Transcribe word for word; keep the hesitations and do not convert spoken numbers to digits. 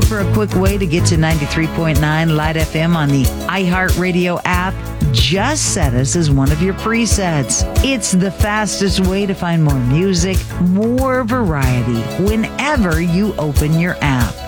For a quick way to get to ninety-three point nine Light F M on the iHeartRadio app, just set us as one of your presets. It's the fastest way to find more music, more variety, whenever you open your app.